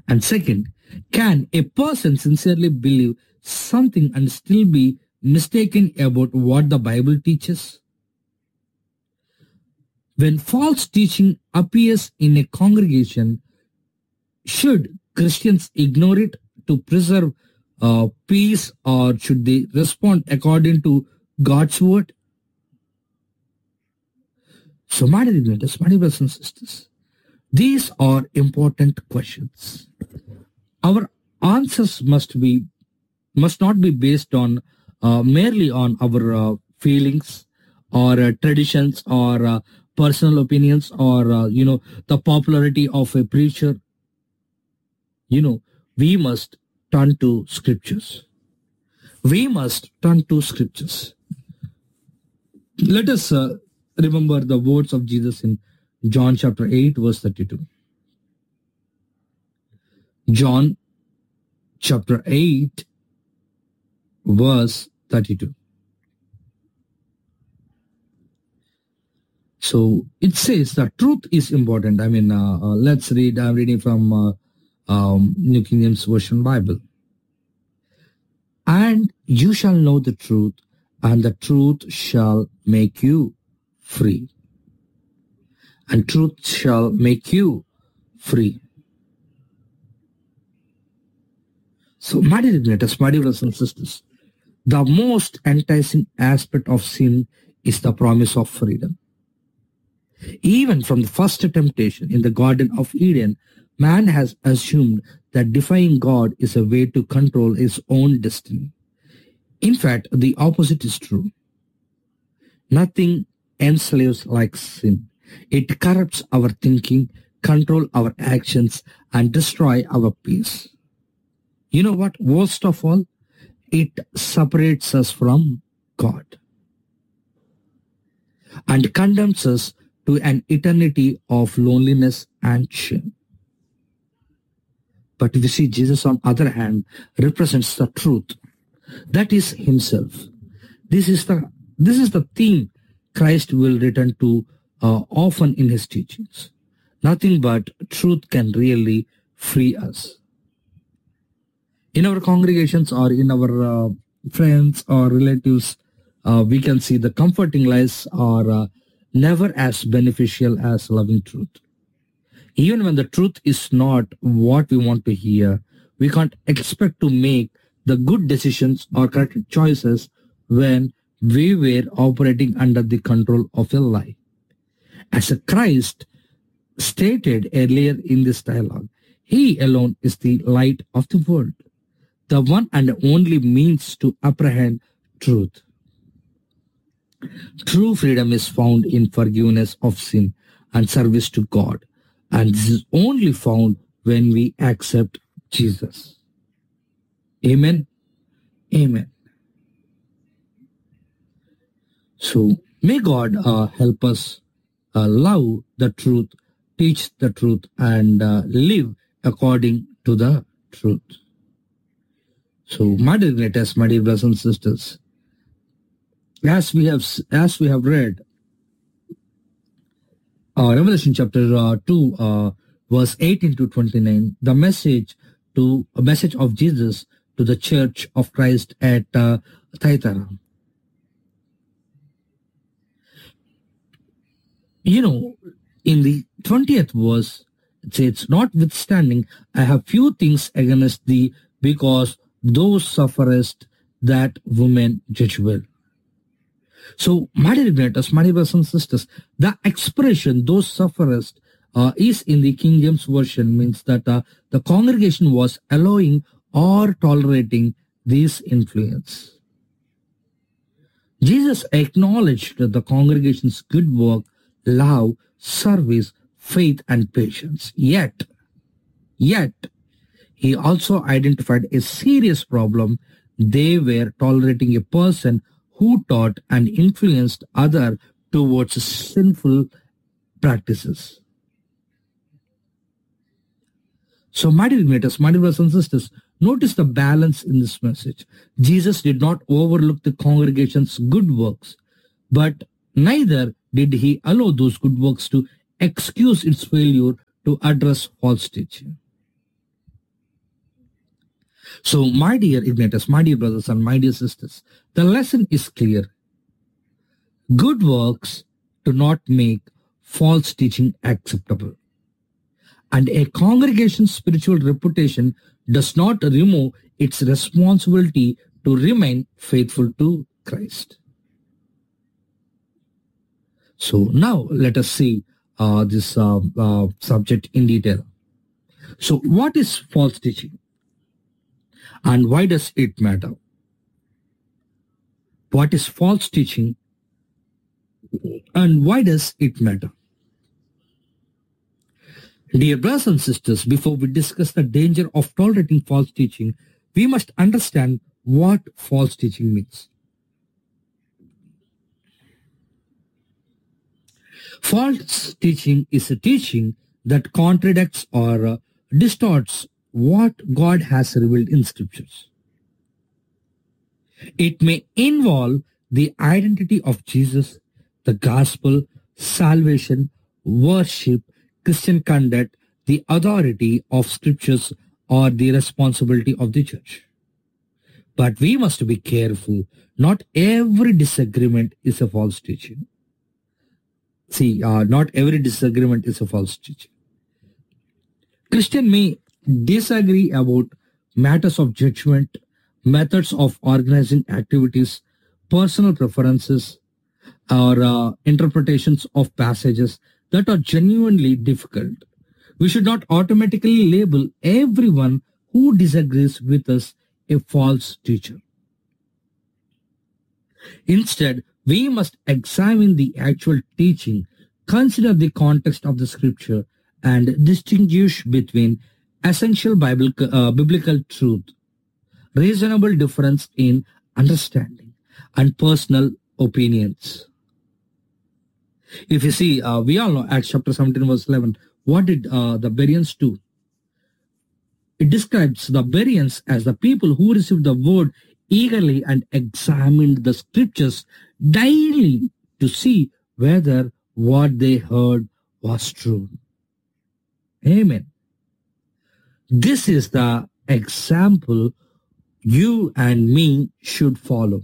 And second, can a person sincerely believe something and still be mistaken about what the Bible teaches? When false teaching appears in a congregation, should Christians ignore it to preserve peace, or should they respond according to God's word? So, my dear brothers, my dear brothers and sisters, these are important questions. Our answers must not be based on merely on our feelings or traditions or personal opinions or the popularity of a preacher. We must turn to scriptures. We must turn to scriptures. Let us remember the words of Jesus in John chapter 8, verse 32. John chapter 8, verse 32. So it says that truth is important. Let's read. I'm reading from New King James Version Bible. And you shall know the truth, and the truth shall make you free. And truth shall make you free. So, my dear brothers and sisters, the most enticing aspect of sin is the promise of freedom. Even from the first temptation in the Garden of Eden, man has assumed that defying God is a way to control his own destiny. In fact, the opposite is true. Nothing enslaves like sin. It corrupts our thinking, control our actions, and destroy our peace. You know what? Worst of all, it separates us from God and condemns us to an eternity of loneliness and shame. But we see Jesus, on the other hand, represents the truth. That is himself. This is the theme Christ will return to often in his teachings. Nothing but truth can really free us. In our congregations or in our friends or relatives, we can see the comforting lies are never as beneficial as loving truth. Even when the truth is not what we want to hear, we can't expect to make the good decisions or correct choices when we were operating under the control of a lie. As Christ stated earlier in this dialogue, he alone is the light of the world, the one and only means to apprehend truth. True freedom is found in forgiveness of sin and service to God, and this is only found when we accept Jesus. Amen. Amen. So may God help us love the truth, teach the truth, and live according to the truth. So, my dear brothers and sisters, as we have read Revelation chapter 2, verse 18 to 29, the message of Jesus to the Church of Christ at Thyatira. In the 20th verse, it says, notwithstanding, I have few things against thee, because thou sufferest that woman Jezebel. So, my dear brothers and sisters, the expression thou sufferest is in the King James Version, means that the congregation was allowing or tolerating this influence. Jesus acknowledged the congregation's good work, love, service, faith, and patience. Yet, he also identified a serious problem. They were tolerating a person who taught and influenced others towards sinful practices. So, my dear brothers and sisters, notice the balance in this message. Jesus did not overlook the congregation's good works, but neither did he allow those good works to excuse its failure to address false teaching. So, my dear Ignatius, my dear brothers and my dear sisters, the lesson is clear. Good works do not make false teaching acceptable. And a congregation's spiritual reputation does not remove its responsibility to remain faithful to Christ. So now let us see this subject in detail. So what is false teaching? And why does it matter? What is false teaching? And why does it matter? Dear brothers and sisters, before we discuss the danger of tolerating false teaching, we must understand what false teaching means. False teaching is a teaching that contradicts or distorts what God has revealed in scriptures. It may involve the identity of Jesus, the gospel, salvation, worship, Christian conduct, the authority of scriptures, or the responsibility of the church. But we must be careful. Not every disagreement is a false teaching. See, not every disagreement is a false teaching. Christian may disagree about matters of judgment, methods of organizing activities, personal preferences, or interpretations of passages that are genuinely difficult. We should not automatically label everyone who disagrees with us a false teacher. Instead, we must examine the actual teaching, consider the context of the scripture, and distinguish between essential biblical truth, reasonable difference in understanding, and personal opinions. If you see, we all know Acts chapter 17 verse 11. What did the Bereans do? It describes the Bereans as the people who received the word eagerly and examined the scriptures daily to see whether what they heard was true. Amen. This is the example you and me should follow.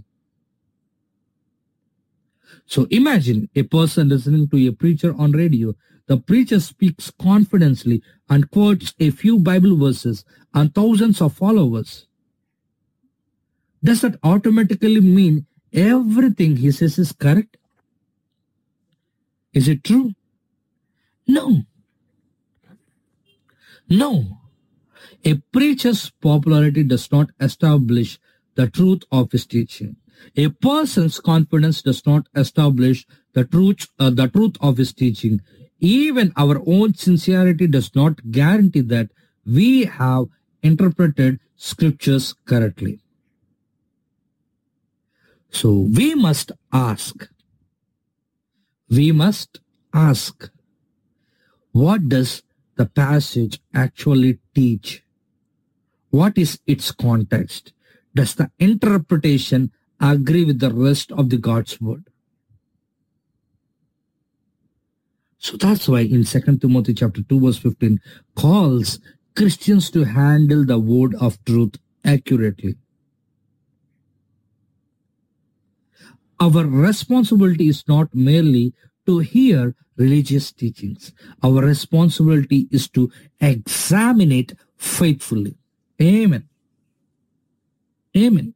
So imagine a person listening to a preacher on radio. The preacher speaks confidently and quotes a few Bible verses and thousands of followers. Does that automatically mean everything he says is correct? Is it true? No. No. A preacher's popularity does not establish the truth of his teaching. A person's confidence does not establish the truth of his teaching. Even our own sincerity does not guarantee that we have interpreted scriptures correctly. So we must ask, what does the passage actually teach? What is its context? Does the interpretation agree with the rest of the God's word? So that's why in 2 Timothy chapter 2 verse 15 calls Christians to handle the word of truth accurately. Our responsibility is not merely to hear religious teachings. Our responsibility is to examine it faithfully. Amen. Amen.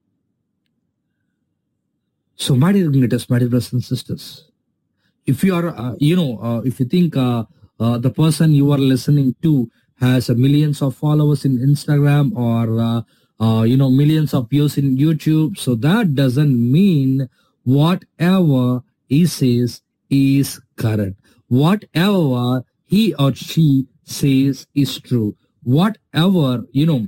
So, my dear Ignatius, my dear brothers and sisters, if you are, if you think the person you are listening to has millions of followers in Instagram or, millions of views in YouTube, so that doesn't mean whatever he says is correct. Whatever he or she says is true. Whatever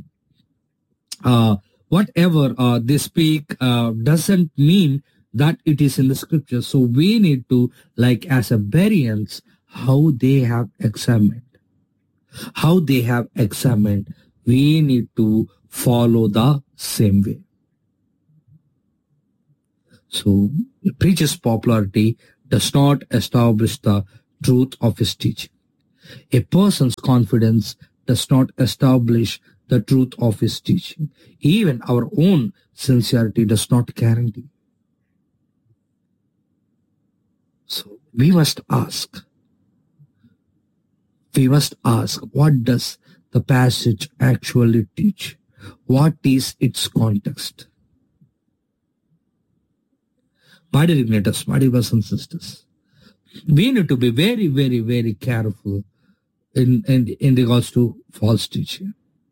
they speak doesn't mean that it is in the scripture. So we need to, like as a Bereans, how they have examined, we need to follow the same way. So a preacher's popularity does not establish the truth of his teaching. A person's confidence does not establish the truth of his teaching. Even our own sincerity does not guarantee. So we must ask, what does the passage actually teach? What is its context? My dear igniters, my dear brothers and sisters, we need to be very, very, very careful in regards to false teaching.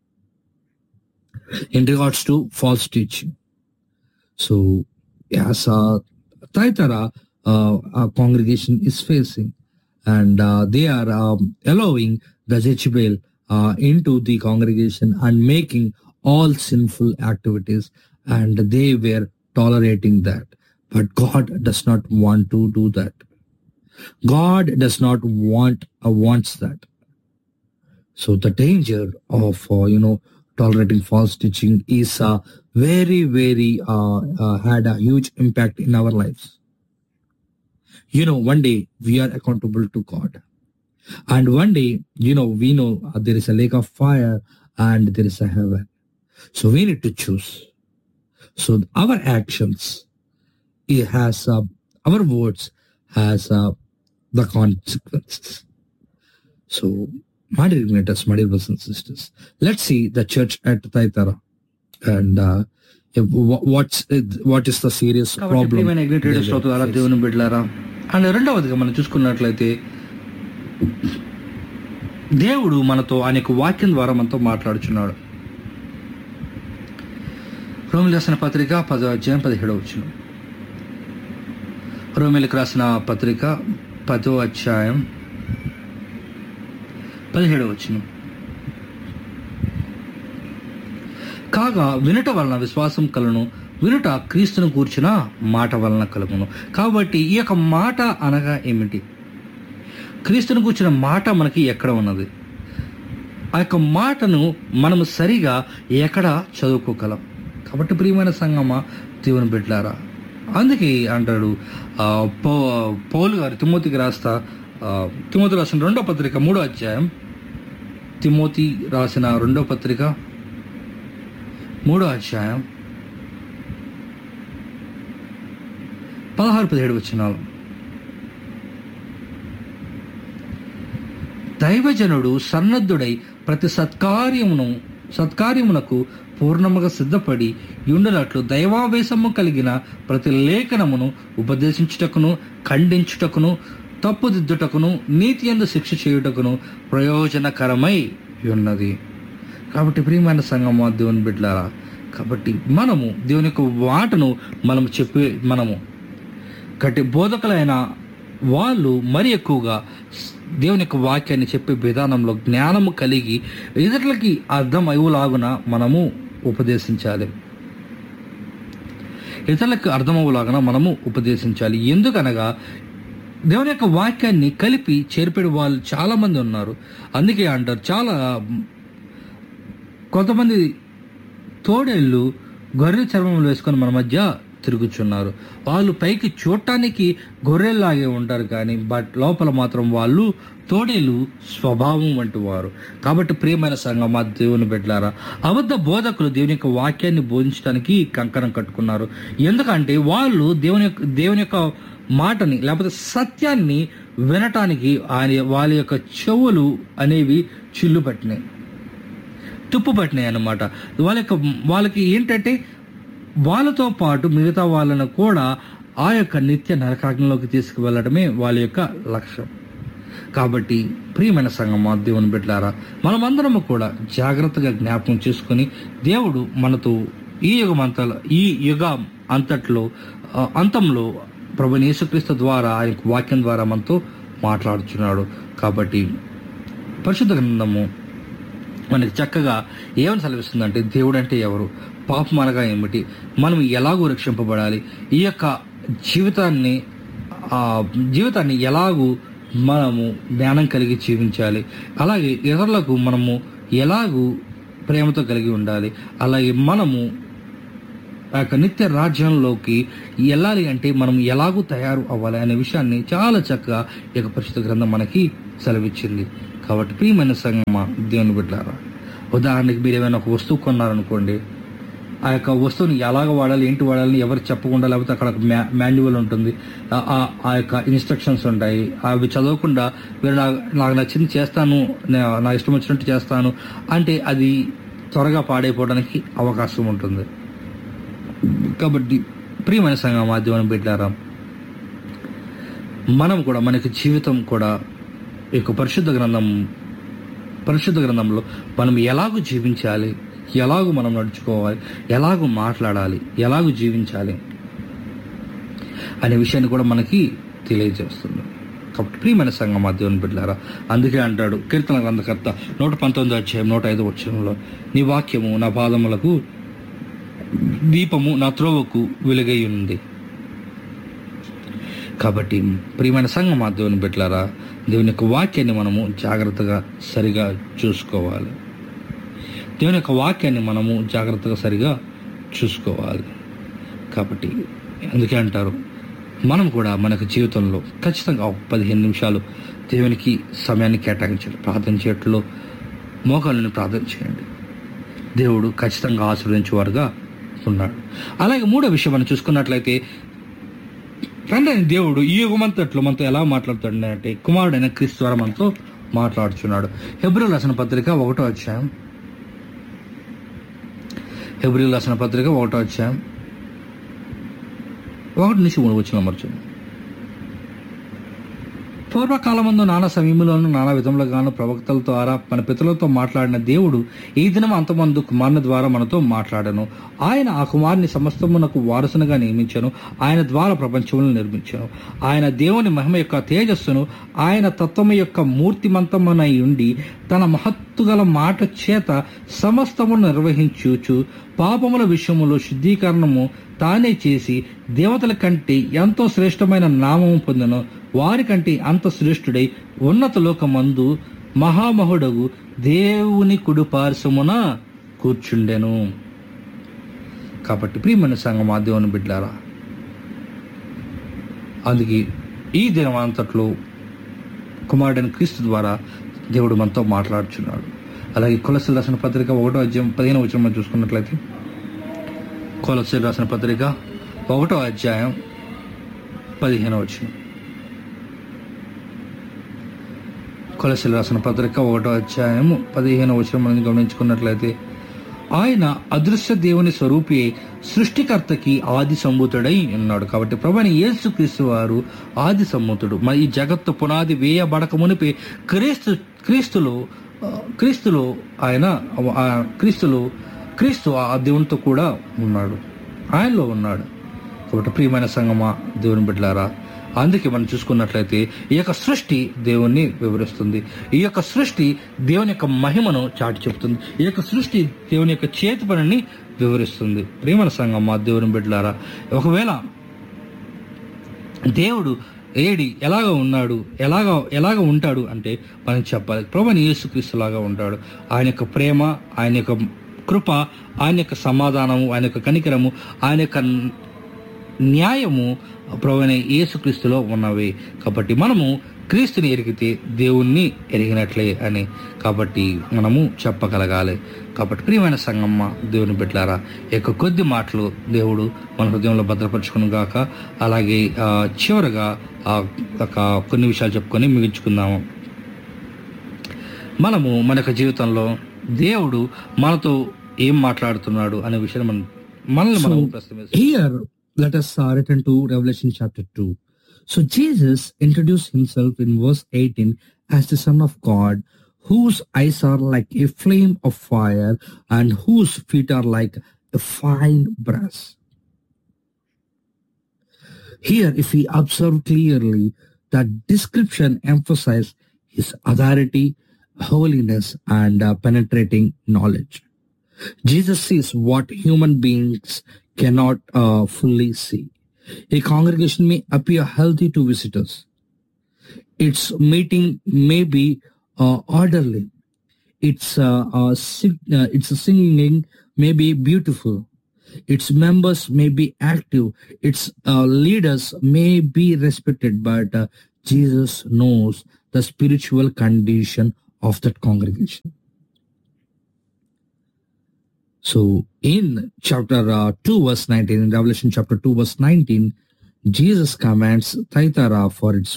So, as Thyatira congregation is facing, and they are allowing the Jezebel into the congregation and making all sinful activities, and they were tolerating that. But God does not want to do that. God does not wants that. So the danger of tolerating false teaching is very, very had a huge impact in our lives. One day we are accountable to God, and one day we know there is a lake of fire and there is a heaven. So we need to choose. So our actions, it has our words has the consequences. So, my dear igniters, my dear brothers and sisters, let's see the church at Thyatira, and what is the serious problem. దేవుని బిడ్డలారా, and రెండవదిగా మనం చూసుకున్నట్లయితే దేవుడు మనతో అనేక వాక్యం ద్వారా మనతో మాట్లాడుచున్నాడు. రోమిలకు రాసిన పత్రిక 10వ అధ్యాయం 17వ వచనం. రోమిలకు రాసిన పత్రిక 10వ అధ్యాయం 17వ వచనం. కాగా వినుట వలన విశ్వాసం కలుగును, వినుట క్రీస్తును గూర్చిన మాట వలన కలుగును. కాబట్టి ఈ యొక్క మాట అనగా ఏమిటి? క్రీస్తును గూర్చిన మాట మనకి ఎక్కడ ఉన్నది? ఆ యొక్క మాటను మనము సరిగా ఎక్కడ చదువుకోగలం? కాబట్టి ప్రియమైన సంగమా, దేవుని బిడ్డలారా, అందుకే అంటాడు పౌలు గారు తిమోతికి రాసిన 2వ పత్రిక 3వ అధ్యాయం, తిమోతి రాసిన 2వ పత్రిక 3వ అధ్యాయం 16-17 వచనాలు. దైవజనుడు సన్నద్ధుడై ప్రతి సత్కార్యమునకు పూర్ణముగా సిద్ధపడి యుండునట్లు దైవావేశము కలిగిన ప్రతి లేఖనమును ఉపదేశించుటకును, ఖండించుటకును, తప్పుదిద్దుటకును, నీతి యందు శిక్ష చేయుటకును ప్రయోజనకరమై ఉన్నది. కాబట్టి ప్రియమైన సంగమా, దేవుని బిడ్డలారా, కాబట్టి మనము దేవుని యొక్క మాటను మనము గట్టి బోధకులైన వాళ్ళు మరి ఎక్కువగా దేవుని యొక్క వాక్యాన్ని చెప్పే విధానంలో జ్ఞానము కలిగి ఇతరులకి అర్థం అయ్యేలాగున మనము ఉపదేశించాలి. ఎందుకనగా దేవుని యొక్క వాక్యాన్ని కలిపి చేర్పేడు వాళ్ళు చాలా మంది ఉన్నారు. అందుకే అంటారు, కొంతమంది తోడేళ్ళు గొర్రె చర్మం వేసుకొని మన మధ్య తిరుగుచున్నారు. వాళ్ళు పైకి చూడటానికి గొర్రెల్లాగే ఉంటారు, కానీ లోపల మాత్రం వాళ్ళు తోడేలు స్వభావం వంటి వారు. కాబట్టి ప్రియమైన సంగమా, దేవుని బిడ్డలారా, అబద్ధ బోధకులు దేవుని యొక్క వాక్యాన్ని బోధించడానికి కంకణం కట్టుకున్నారు. ఎందుకంటే వాళ్ళు దేవుని యొక్క మాటని లేకపోతే సత్యాన్ని వినటానికి వాళ్ళ యొక్క చెవులు అనేవి చిల్లు పట్టినాయి, తుప్పు పట్టినాయి అన్నమాట. వాళ్ళకి ఏంటంటే వాళ్ళతో పాటు మిగతా వాళ్ళను కూడా ఆ యొక్క నిత్య నరకాగ్నిలోకి తీసుకువెళ్ళడమే వాళ్ళ యొక్క లక్ష్యం. కాబట్టి ప్రియమైన సంగమా, దేవుని బిడ్డలారా, మనమందరము కూడా జాగ్రత్తగా జ్ఞాపకం చేసుకుని దేవుడు మనతో ఈ యుగ అంతంలో ప్రభువైన యేసుక్రీస్తు ద్వారా ఆయన వాక్యం ద్వారా మనతో మాట్లాడుచున్నాడు. కాబట్టి పరిశుద్ధ గ్రంథము మనకి చక్కగా ఏమని సెలవిస్తుందంటే, దేవుడు అంటే ఎవరు, పాపం అనగా ఏమిటి, మనం ఎలాగూ రక్షింపబడాలి, ఈ యొక్క జీవితాన్ని ఎలాగూ మనము జ్ఞానం కలిగి జీవించాలి, అలాగే ఇతరులకు మనము ఎలాగూ ప్రేమతో కలిగి ఉండాలి, అలాగే మనము ఆ యొక్క నిత్య రాజ్యంలోకి వెళ్ళాలి అంటే మనం ఎలాగూ తయారు అవ్వాలి అనే విషయాన్ని చాలా చక్కగా ఈ యొక్క పరిశుద్ధ గ్రంథం మనకి సెలవిచ్చింది. కాబట్టి ప్రియమైన సంగమా, దేవుని బిడ్డలారా, ఉదాహరణకి మీరు ఏమైనా ఒక వస్తువు కొన్నారనుకోండి, ఆ యొక్క వస్తువుని ఎలాగ వాడాలి, ఏంటి వాడాలని ఎవరు చెప్పకుండా, లేకపోతే అక్కడ మాన్యువల్ ఉంటుంది, ఆ యొక్క ఇన్స్ట్రక్షన్స్ ఉంటాయి, అవి చదవకుండా మీరు నాకు నచ్చింది చేస్తాను, నా ఇష్టం వచ్చినట్టు చేస్తాను అంటే అది త్వరగా పాడైపోవడానికి అవకాశం ఉంటుంది. కాబట్టి ప్రియమైన సంఘం మాధ్యమం బిడ్డారా, మనం కూడా మనకి జీవితం కూడా ఈ యొక్క పరిశుద్ధ గ్రంథంలో మనం ఎలాగూ జీవించాలి, ఎలాగూ మనం నడుచుకోవాలి, ఎలాగూ మాట్లాడాలి, ఎలాగూ జీవించాలి అనే విషయాన్ని కూడా మనకి తెలియజేస్తుంది. కాబట్టి ప్రియమైన సంఘం మాధ్యమం బిడ్డారా, అందుకే అంటాడు కీర్తన గ్రంథకర్త 119 అధ్యాయం 105 వచనంలో, నీ వాక్యము నా పాదములకు దీపము, నా త్రోవకు వెలుగై ఉంది. కాబట్టి ప్రియమైన సంఘం మాధ్యమం బిడ్డలారా, దేవుని యొక్క వాక్యాన్ని మనము జాగ్రత్తగా సరిగా చూసుకోవాలి. దేవుని యొక్క వాక్యాన్ని మనము జాగ్రత్తగా సరిగా చూసుకోవాలి. కాబట్టి అందుకే అంటారు, మనం కూడా మనకు జీవితంలో ఖచ్చితంగా 15 నిమిషాలు దేవునికి సమయాన్ని కేటాయించండి. ప్రార్థన చేయట్లో మోకాళ్ళని ప్రార్థన చేయండి. దేవుడు ఖచ్చితంగా ఆశీర్వదించేవారుగా ఉన్నాడు. అలాగే మూడో విషయం మనం చూసుకున్నట్లయితే, తండ్రి దేవుడు ఈ యుగమంతట్లో మనతో ఎలా మాట్లాడుతాడు అంటే, కుమారుడైన క్రీస్తు ద్వారా మనతో మాట్లాడుచున్నాడు. హెబ్రీయులకు రాసిన పత్రిక 1వ అధ్యాయం 1-3 వచనం మర్చును. పూర్వకాలమందు నానా సమయములను నానా విధములుగాను ప్రవక్తల ద్వారా మన పితరులతో మాట్లాడిన దేవుడు ఈ దినం అంతమందు కుమారుని ద్వారా మనతో మాట్లాడను. ఆయన ఆ కుమారుని సమస్తమునకు వారసునిగా నియమించను. ఆయన ద్వారా ప్రపంచములను నిర్మించను. ఆయన దేవుని మహిమ యొక్క తేజస్సును, ఆయన తత్వము యొక్క మూర్తిమంతమునై ఉండి తన మహత్తుగల మాట చేత సమస్తమును నిర్వహించుచు పాపముల విషయములో శుద్ధీకరణము తానే చేసి దేవతల కంటే ఎంతో శ్రేష్టమైన నామము పొందెను. వారి కంటే అంత శ్రేష్ఠుడై ఉన్నత లోకమందు మహామహుడగు దేవుని కుడి పార్శ్వమున కూర్చుండెను. కాబట్టి ప్రియమైన సంఘం మాధ్యమం బిడ్డారా, అందుకే ఈ దినం అంతట్లో కుమారుడైన క్రీస్తు ద్వారా దేవుడు మనతో మాట్లాడుచున్నాడు. అలాగే కొలస్సీయులకు రాసిన పత్రిక 1వ అధ్యాయం 15వ వచనం మనం చూసుకున్నట్లయితే, కొలస్సీయులకు రాసిన పత్రిక 1వ అధ్యాయం 15వ వచనం. కొలస్సీయులకు రాసిన పత్రిక 1వ అధ్యాయం 15వ వచనం మనం గమనించుకున్నట్లయితే, ఆయన అదృశ్య దేవుని స్వరూపి సృష్టికర్తకి ఆది సంభూతుడై ఉన్నాడు. కాబట్టి ప్రభువైన యేసుక్రీస్తు వారు ఆది సంభూతుడు. మరి ఈ జగత్తు పునాది వేయబడక మునిపే క్రీస్తులో ఆయన క్రీస్తు ఆ దేవునితో కూడా ఉన్నాడు, ఆయనలో ఉన్నాడు. కాబట్టి ప్రియమైన సంగమా దేవుని బిడ్డలారా, అందుకే మనం చూసుకున్నట్లయితే ఈ యొక్క సృష్టి దేవుణ్ణి వివరిస్తుంది. ఈ యొక్క సృష్టి దేవుని యొక్క మహిమను చాటి చెప్తుంది. ఈ యొక్క సృష్టి దేవుని యొక్క చేతి పనిని వివరిస్తుంది. ప్రియమైన సంగమా దేవుని బిడ్డలారా, ఒకవేళ దేవుడు ఎలాగ ఉన్నాడు, ఎలాగ ఉంటాడు అంటే మనం చెప్పాలి, ప్రభువైన యేసుక్రీస్తు లాగా ఉంటాడు. ఆయన యొక్క ప్రేమ, ఆయన యొక్క కృప, ఆయన యొక్క సమాధానము, ఆయన యొక్క కనికరము, ఆయన యొక్క న్యాయము ప్రభువైన యేసుక్రీస్తులో ఉన్నవి. కాబట్టి మనము క్రీస్తుని ఎరిగితే దేవుణ్ణి ఎరిగినట్లే అని కాబట్టి మనము చెప్పగలగాలి. కాబట్టి ప్రియమైన సంగమ్మ దేవుని బిడ్డలారా, ఈ యొక్క కొద్ది మాటలు దేవుడు మన హృదయంలో భద్రపరుచుకుని గాక. అలాగే చివరగా కొన్ని విషయాలు చెప్పుకొని ముగించుకుందాము. మనము మన యొక్క జీవితంలో దేవుడు మనతో ఏం మాట్లాడుతున్నాడు అనే విషయాన్ని మనల్ని ప్రశ్నిస్తాం. Here let us return to Revelation chapter 2. So Jesus introduced himself in verse 18 as the Son of God, whose eyes are like a flame of fire and whose feet are like a fine brass. Here, if we observe clearly, that description emphasizes his authority, holiness, and penetrating knowledge. Jesus sees what human beings cannot fully see. A congregation may appear healthy to visitors. Its meeting may be orderly. Its singing may be beautiful. Its members may be active. Its leaders may be respected. But Jesus knows the spiritual condition of that congregation. So in chapter 2 verse 19, in Revelation chapter 2 verse 19, Jesus commands Thyatira for its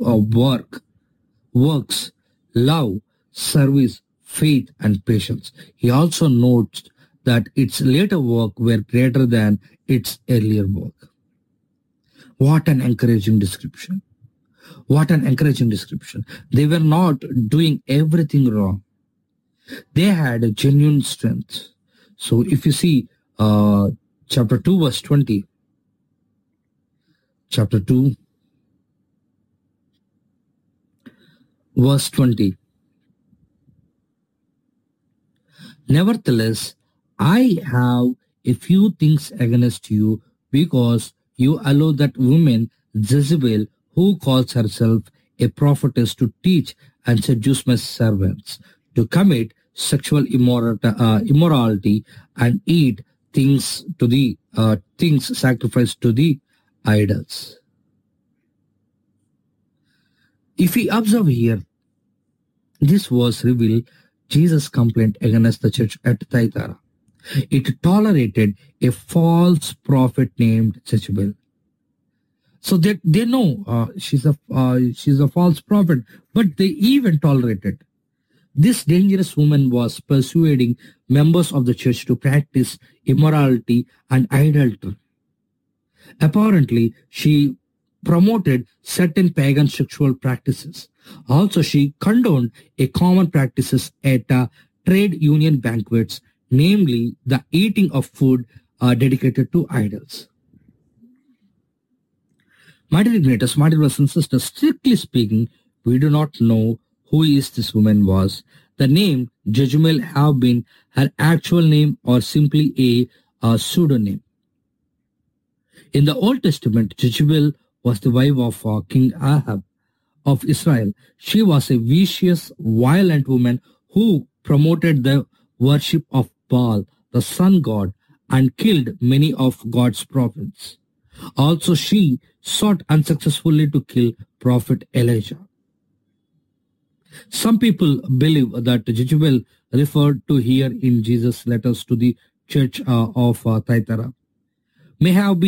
works, love, service, faith, and patience. He also notes that its later work were greater than its earlier work. What an encouraging description. What an encouraging description. They were not doing everything wrong. They had a genuine strength. So if you see chapter 2 verse 20, chapter 2 verse 20, nevertheless, I have a few things against you, because you allow that woman Jezebel, who calls herself a prophetess, to teach and seduce my servants to commit sexual immorality and eat things sacrificed to the idols. If we observe here, this verse reveals Jesus' complaint against the church at Thyatira. It tolerated a false prophet named Jezebel. So they know she's a false prophet, but they even tolerated. This dangerous woman was persuading members of the church to practice immorality and idolatry. Apparently, she promoted certain pagan sexual practices. Also, she condoned a common practices at trade union banquets, namely the eating of food dedicated to idols. My dear igniters, my dear brothers and sisters, strictly speaking, we do not know who this woman was. The name Jezebel have been her actual name or simply a pseudonym. In the Old Testament, Jezebel was the wife of King Ahab of Israel. She was a vicious, violent woman who promoted the worship of Baal, the sun god, and killed many of God's prophets. Also, she sought unsuccessfully to kill Prophet Elijah. Some people believe that Jezebel referred to here in Jesus' letters to the church of Thyatira may have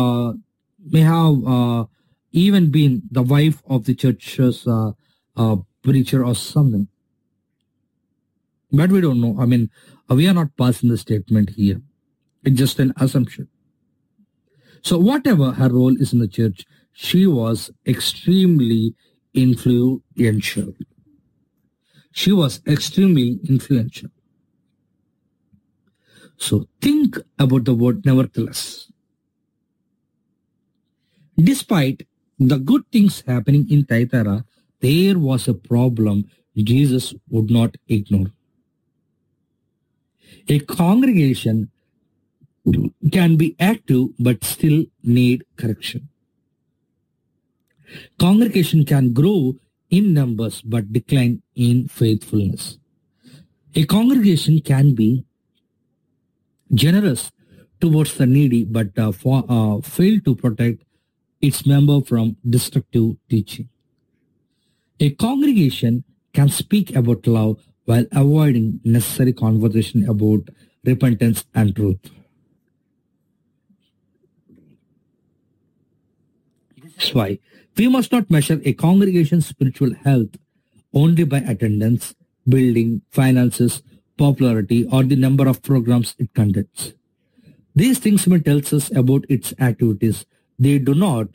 even been the wife of the church's preacher or something. But we don't know. I mean, we are not passing the statement here. It's just an assumption. So whatever her role is in the church, she was extremely influential. She was extremely influential. So think about the word nevertheless. Despite the good things happening in Thyatira, there was a problem Jesus would not ignore. A congregation can be active but still need correction. Congregation can grow in numbers but decline in faithfulness. A congregation can be generous towards the needy but fail to protect its member from destructive teaching. A congregation can speak about love while avoiding necessary conversation about repentance and truth. That's why we must not measure a congregation's spiritual health only by attendance, building, finances, popularity, or the number of programs it conducts. These things may tell us about its activities. They do not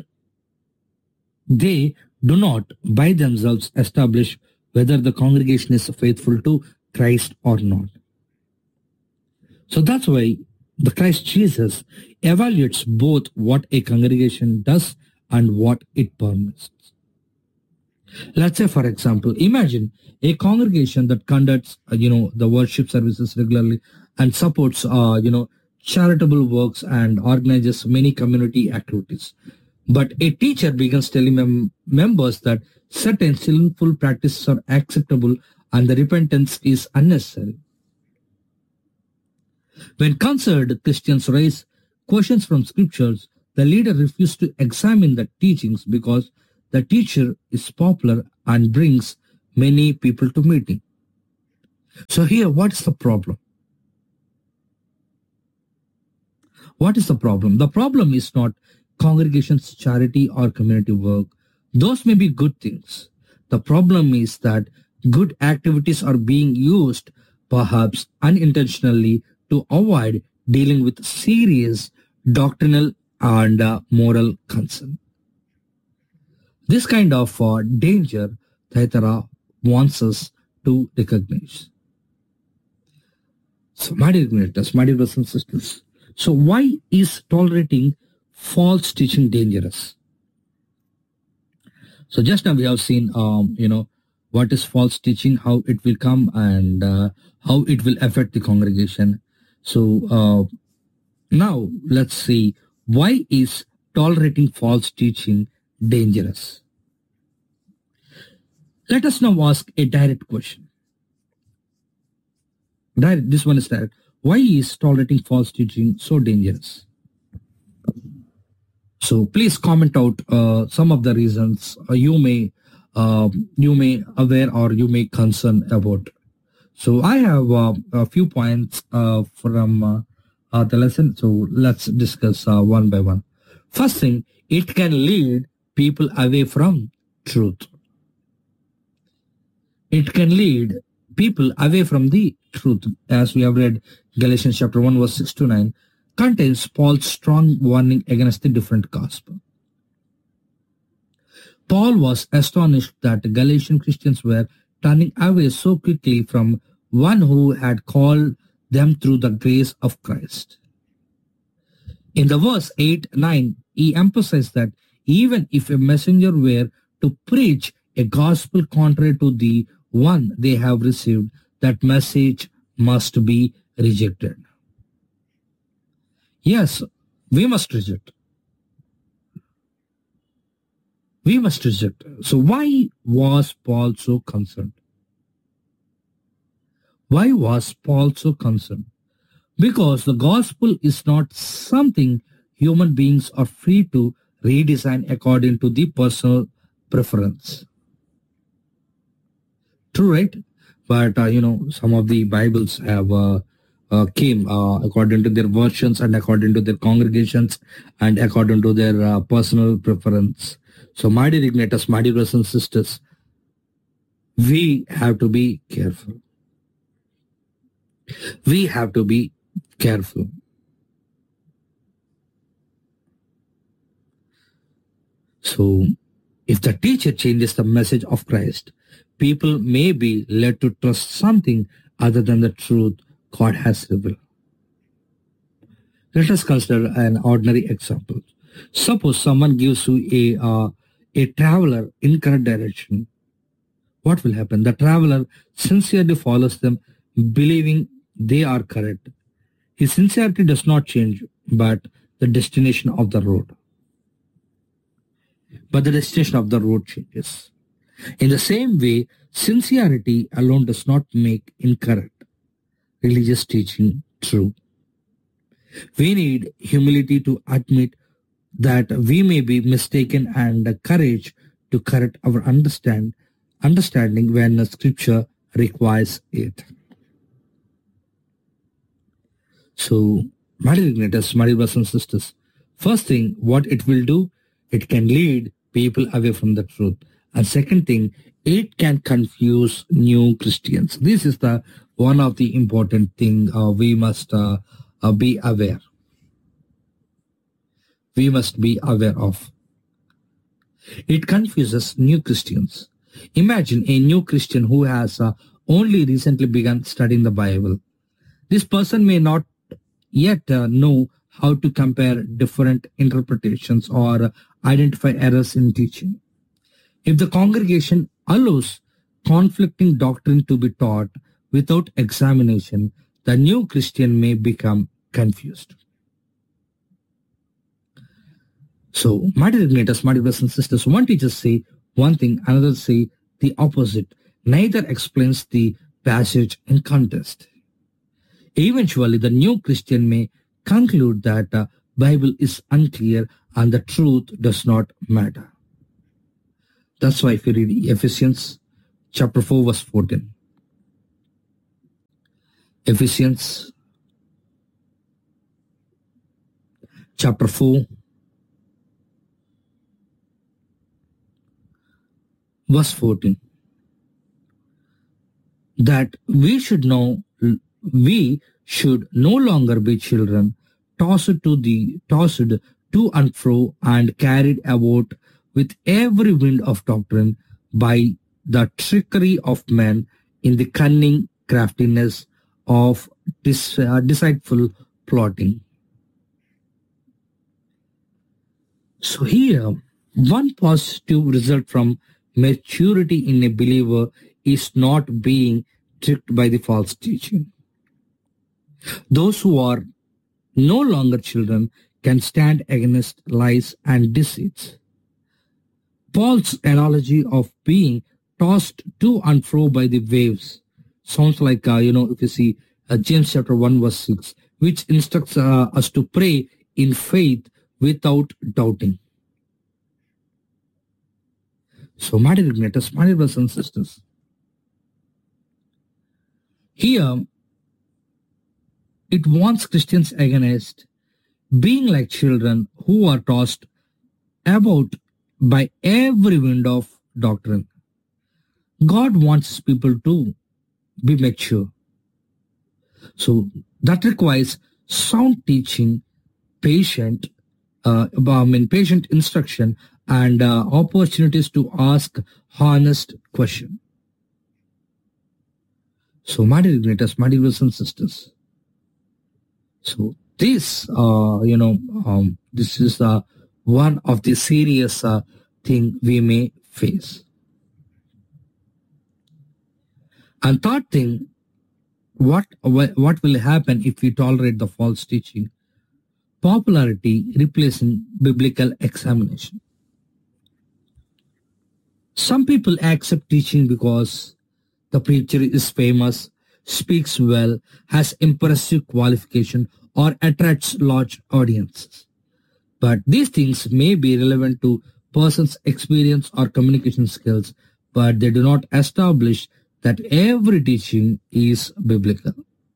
by themselves establish whether the congregation is faithful to Christ or not. So that's why the Christ Jesus evaluates both what a congregation does and what it permits. Let's say, for example, imagine a congregation that conducts, the worship services regularly and supports, charitable works and organizes many community activities. But a teacher begins telling members that certain sinful practices are acceptable and the repentance is unnecessary. When concerned Christians raise questions from scriptures, the leader refuses to examine the teachings because the teacher is popular and brings many people to meeting. So here, what is the problem? What is the problem? The problem is not congregation's charity or community work. Those may be good things. The problem is that good activities are being used, perhaps unintentionally, to avoid dealing with serious doctrinal and moral concern. This kind of danger, Thaitara wants us to recognize. So, my dear brothers and sisters, so why is tolerating false teaching dangerous? So just now we have seen, what is false teaching, how it will come, and how it will affect the congregation. So now let's see, why is tolerating false teaching dangerous? Let us now ask a direct question. This one is direct. Why is tolerating false teaching so dangerous? So please comment out some of the reasons you may aware or you may concern about. So I have a few points from the lesson. So let's discuss one by one. First thing, it can lead people away from truth. It can lead people away from the truth. As we have read, Galatians chapter 1 verse 6 to 9 contains Paul's strong warning against the different gospel. Paul was astonished that Galatian Christians were turning away so quickly from one who had called them through the grace of Christ. In the verse 8-9, he emphasized that even if a messenger were to preach a gospel contrary to the one they have received, that message must be rejected. Yes, we must reject. We must reject. So why was Paul so concerned? Why was Paul so concerned? Because the gospel is not something human beings are free to redesign according to the personal preference. True, right? But, some of the Bibles have came according to their versions and according to their congregations and according to their personal preference. So, my dear Ignatius, my dear brothers and sisters, we have to be careful. We have to be careful. So, if the teacher changes the message of Christ, people may be led to trust something other than the truth God has revealed. Let us consider an ordinary example. Suppose someone gives you a traveler incorrect direction. What will happen? The traveler sincerely follows them, believing they are correct. His sincerity does not change, but the destination of the road. But the destination of the road changes. In the same way, sincerity alone does not make incorrect religious teaching true. We need humility to admit that we may be mistaken and the courage to correct our understanding when the scripture requires it. So, my dear Ignatius, my dear brothers and sisters, first thing, what it will do, it can lead people away from the truth. And second thing, it can confuse new Christians. This is the one of the important thing we must be aware. We must be aware of. It confuses new Christians. Imagine a new Christian who has only recently begun studying the Bible. This person may not yet know how to compare different interpretations or identify errors in teaching. If the congregation allows conflicting doctrine to be taught without examination, the new Christian may become confused. So, my dear Ignatius, my dear brothers and sisters, one teacher say one thing, another say the opposite. Neither explains the passage in context. Eventually, the new Christian may conclude that the Bible is unclear and the truth does not matter. That's why if you read Ephesians chapter 4 verse 14. Ephesians chapter 4, verse 14, that we should no longer be children, tossed to and fro and carried about with every wind of doctrine by the trickery of men in the cunning craftiness of deceitful plotting. So here, one positive result from maturity in a believer is not being tricked by the false teaching. Those who are no longer children can stand against lies and deceits. Paul's analogy of being tossed to and fro by the waves sounds like, if you see James chapter 1 verse 6, which instructs us to pray in faith without doubting. So, my dear igniters, my dear brothers and sisters, here it warns Christians against being like children who are tossed about by every wind of doctrine. God wants his people to be mature. So that requires sound teaching, patient instruction, and opportunities to ask honest questions. So, my dear igniters, my dear brothers and sisters, so this, this is one of the serious thing we may face. And third thing, what will happen if we tolerate the false teaching? Popularity replacing biblical examination. Some people accept teaching because the preacher is famous, speaks well, has impressive qualification, or attracts large audiences. But these things may be relevant to person's experience or communication skills, but they do not establish that every teaching is biblical.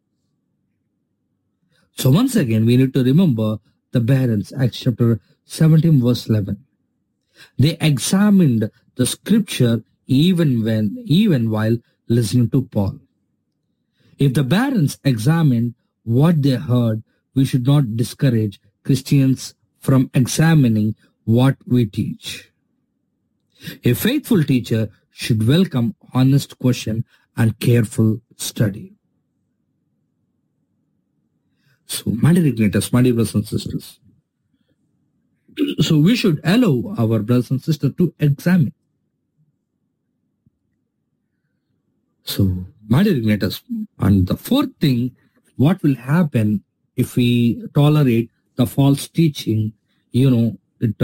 So once again, we need to remember the Bereans, Acts chapter 17 verse 11. They examined the scripture even while listening to Paul. If the Bereans examined what they heard, we should not discourage Christians from examining what we teach. A faithful teacher should welcome honest question and careful study. So, my dear igniters, my dear brothers and sisters, so we should allow our brothers and sisters to examine. So, my dear igniters, and the fourth thing, what will happen if we tolerate the false teaching? Fear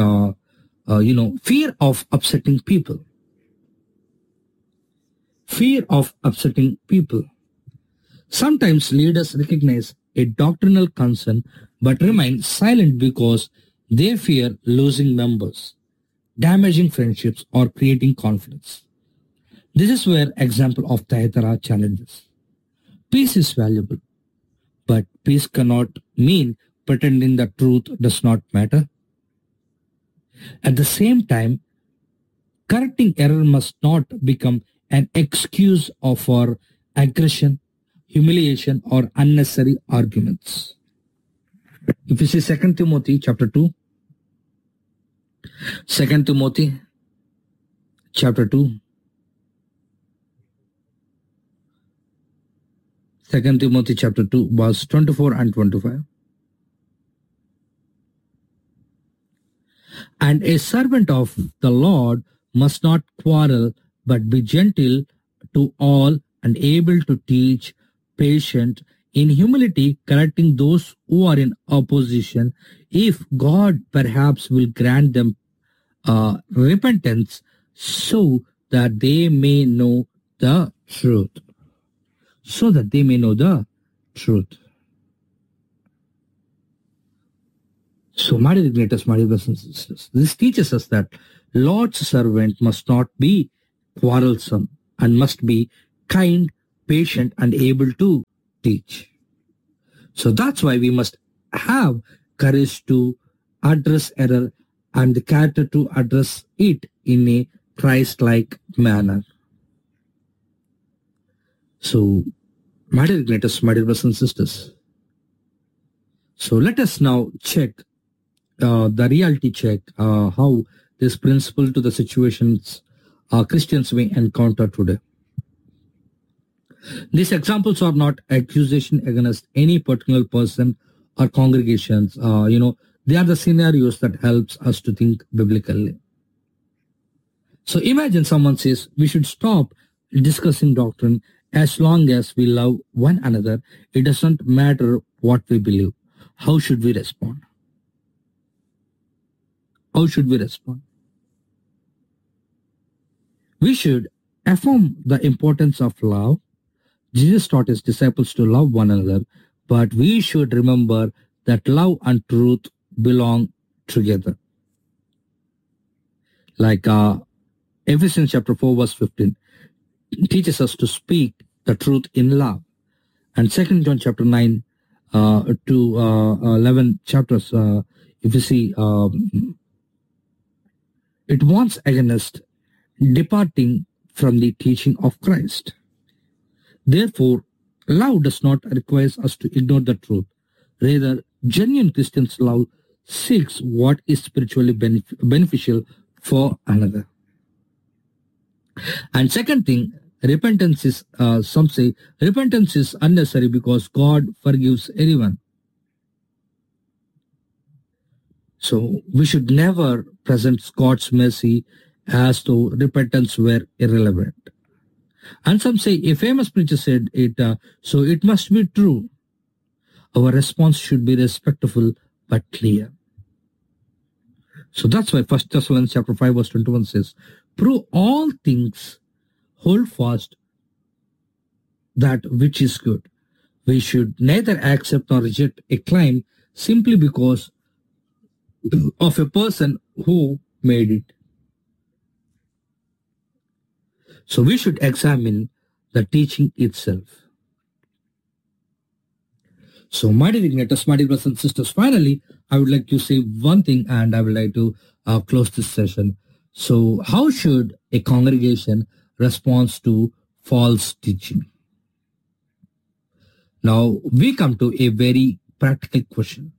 of upsetting people. Fear of upsetting people. Sometimes leaders recognize a doctrinal concern but remain silent because they fear losing members, damaging friendships, or creating conflicts. This is where example of Thyatira challenges. Peace is valuable, but peace cannot mean pretending the truth does not matter. At the same time, correcting error must not become an excuse for aggression, humiliation, or unnecessary arguments. If you see 2 Timothy chapter 2, 2 Timothy chapter 2, 2 Timothy chapter 2, verse 24 and 25. And a servant of the Lord must not quarrel, but be gentle to all and able to teach, patient, in humility, correcting those who are in opposition, if God perhaps will grant them repentance so that they may know the truth. So that they may know the truth. So, my dear igniters, my dear brothers and sisters, this teaches us that Lord's servant must not be quarrelsome and must be kind, patient, and able to teach. So that's why we must have courage to address error and the character to address it in a Christ-like manner. So, my dear igniters, my dear brothers and sisters, so let us now check the reality check how this principle to the situations Christians may encounter today. These examples are not accusation against any particular person or congregations. They are the scenarios that helps us to think biblically. So imagine someone says we should stop discussing doctrine as long as we love one another. It doesn't matter what we believe. How should we respond? How should we respond? We should affirm the importance of love. Jesus taught his disciples to love one another, but we should remember that love and truth belong together. Like Ephesians chapter 4 verse 15 teaches us to speak the truth in love. And 2 John chapter 9 to 11 chapters, if you see, it warns against departing from the teaching of Christ. Therefore, love does not require us to ignore the truth. Rather, genuine Christians' love seeks what is spiritually beneficial for another. And second thing, repentance is, some say, repentance is unnecessary because God forgives everyone. So we should never present God's mercy as though repentance were irrelevant. And some say a famous preacher said it, so it must be true. Our response should be respectful but clear. So that's why 1 Thessalonians chapter 5 verse 21 says, prove all things, hold fast that which is good. We should neither accept nor reject a claim simply because of a person who made it. So we should examine the teaching itself. So my dear igniters, my dear brothers and sisters, finally, I would like to say one thing and I would like to close this session. So how should a congregation respond to false teaching? Now we come to a very practical question.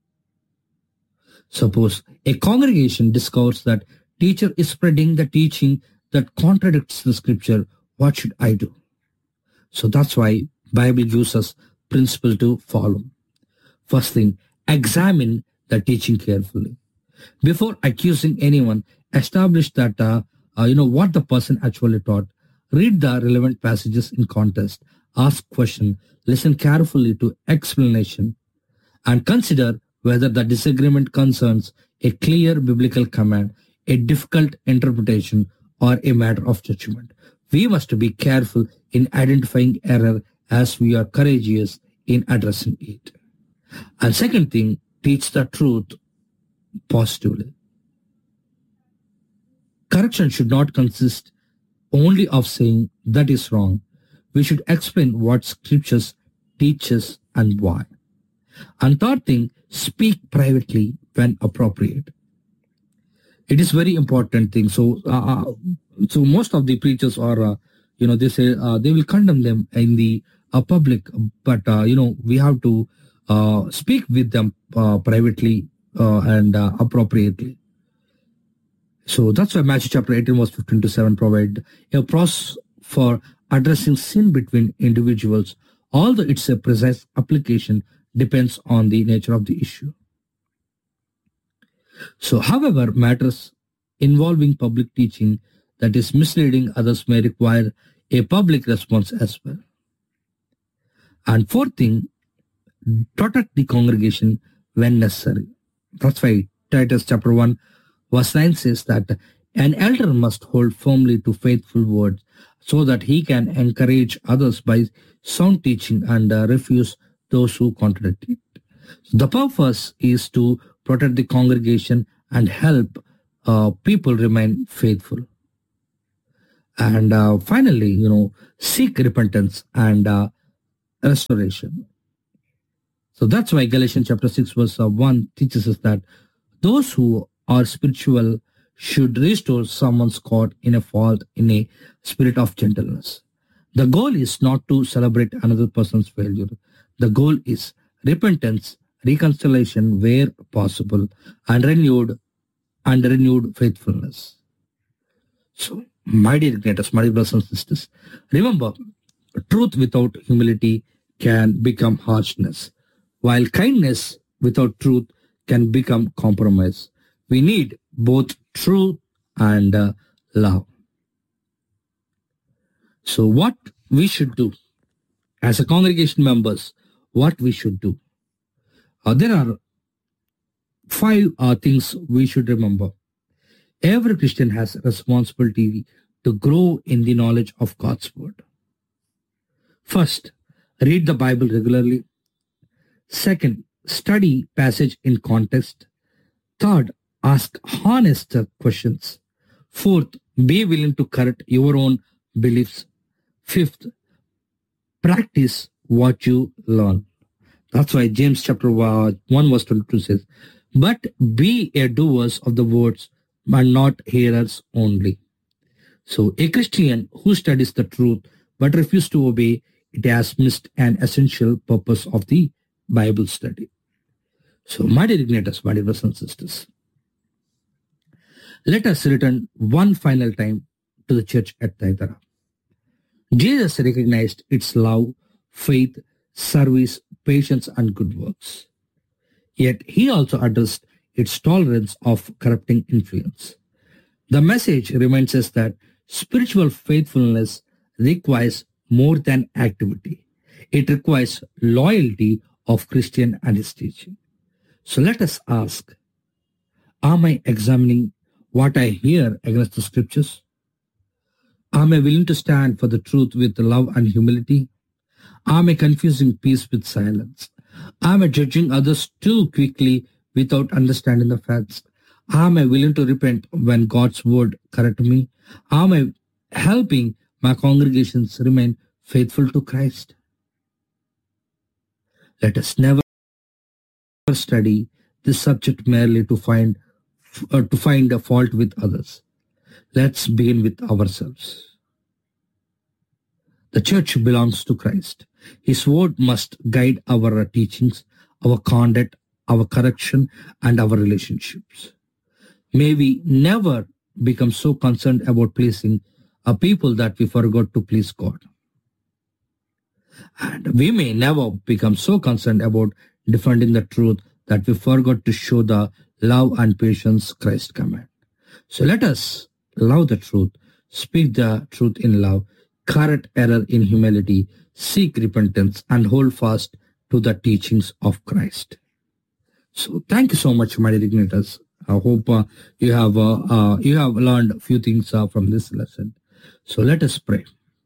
Suppose a congregation discovers that teacher is spreading the teaching that contradicts the scripture. What should I do? So that's why Bible gives us principle to follow. First thing, examine the teaching carefully. Before accusing anyone, establish that what the person actually taught. Read the relevant passages in context. Ask question. Listen carefully to explanation. And consider whether the disagreement concerns a clear biblical command, a difficult interpretation, or a matter of judgment. We must be careful in identifying error as we are courageous in addressing it. And second thing, teach the truth positively. Correction should not consist only of saying that is wrong. We should explain what scriptures teaches and why. And third thing, speak privately when appropriate. It is very important thing. So most of the preachers are, they say they will condemn them in the public, but we have to speak with them privately and appropriately. So that's why Matthew chapter 18 verse 15 to 7 provide a process for addressing sin between individuals, although it's a precise application depends on the nature of the issue. So, however, matters involving public teaching that is misleading others may require a public response as well. And fourth thing, protect the congregation when necessary. That's why Titus chapter 1 verse 9 says that an elder must hold firmly to faithful words so that he can encourage others by sound teaching and refuse those who contradict it. So the purpose is to protect the congregation and help people remain faithful. And finally, seek repentance and restoration. So that's why Galatians chapter 6 verse 1 teaches us that Those who are spiritual should restore someone's caught in a fault in a spirit of gentleness. The goal is not to celebrate another person's failure. The goal is repentance, reconciliation where possible, and renewed faithfulness. So, my dear igniters, my dear brothers and sisters, remember, truth without humility can become harshness, while kindness without truth can become compromise. We need both truth and love. So, what we should do as a congregation members, what we should do. There are five things we should remember. Every Christian has a responsibility to grow in the knowledge of God's word. First, read the Bible regularly. Second, study passage in context. Third, ask honest questions. Fourth, be willing to correct your own beliefs. Fifth, practice what you learn. That's why James chapter 1 verse 22 says, but be a doers of the words and not hearers only. So a Christian who studies the truth but refuses to obey it has missed an essential purpose of the Bible study. So my dear igniters, my dear brothers and sisters, let us return one final time to the church at Thyatira. Jesus recognized its love, faith, service, patience, and good works. Yet he also addressed its tolerance of corrupting influence. The message reminds us that spiritual faithfulness requires more than activity. It requires loyalty of Christian and his teaching. So let us ask, am I examining what I hear against the scriptures? Am I willing to stand for the truth with love and humility? Am I confusing peace with silence? Am I judging others too quickly without understanding the facts? Am I willing to repent when God's word corrects me? Am I helping my congregations remain faithful to Christ? Let us never study this subject merely to find a fault with others. Let's begin with ourselves. The church belongs to Christ. His word must guide our teachings, our conduct, our correction, and our relationships. May we never become so concerned about pleasing a people that we forgot to please God. And we may never become so concerned about defending the truth that we forgot to show the love and patience Christ command. So let us love the truth, speak the truth in love, correct error in humility, seek repentance, and hold fast to the teachings of Christ. So thank you so much, my dear igniters. I hope you have learned a few things from this lesson. So let us pray.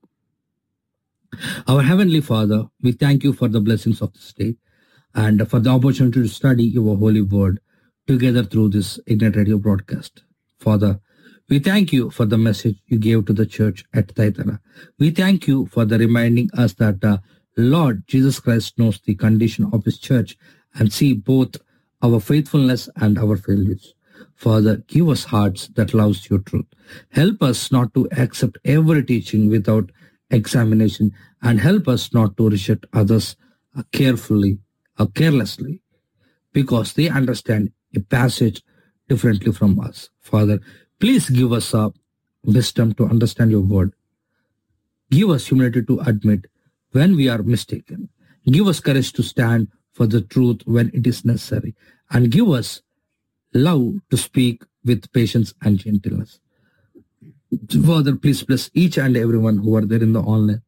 Our Heavenly Father, we thank you for the blessings of this day and for the opportunity to study your holy word together through this Ignite Radio broadcast. Father, we thank you for the message you gave to the church at Thyatira. We thank you for the reminding us that Lord Jesus Christ knows the condition of his church and see both our faithfulness and our failures. Father, give us hearts that loves your truth. Help us not to accept every teaching without examination, and help us not to reject others carefully or carelessly because they understand a passage differently from us. Father, please give us wisdom to understand your word. Give us humility to admit when we are mistaken. Give us courage to stand for the truth when it is necessary. And give us love to speak with patience and gentleness. Father, please bless each and everyone who are there in the online.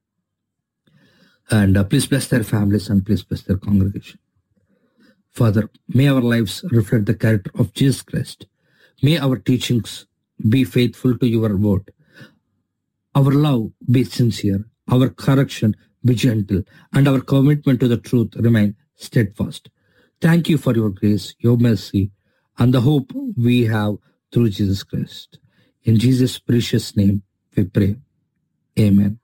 And please bless their families and please bless their congregation. Father, may our lives reflect the character of Jesus Christ. May our teachings be faithful to your word. Our love be sincere. Our correction be gentle. And our commitment to the truth remain steadfast. Thank you for your grace, your mercy, and the hope we have through Jesus Christ. In Jesus' precious name, we pray. Amen.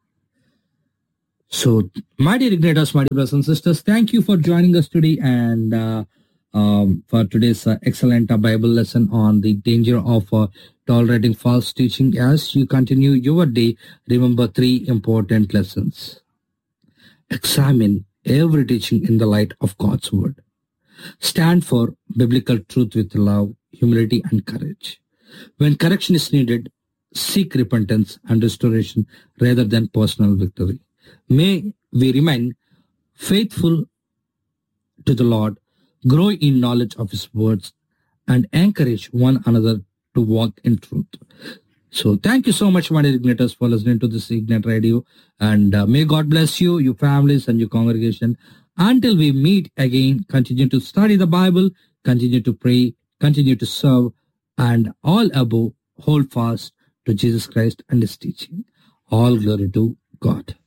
So, my dear igniters, my dear brothers and sisters, thank you for joining us today. And for today's excellent Bible lesson on the danger of tolerating false teaching. As you continue your day, remember 3 important lessons. Examine every teaching in the light of God's word. Stand for biblical truth with love, humility, and courage. When correction is needed, seek repentance and restoration rather than personal victory. May we remain faithful to the Lord, grow in knowledge of His words, and encourage one another to walk in truth. So thank you so much, my dear Ignaters, for listening to this Ignite Radio. And may God bless you, your families, and your congregation. Until we meet again, continue to study the Bible, continue to pray, continue to serve, and all above, hold fast to Jesus Christ and His teaching. All glory to God.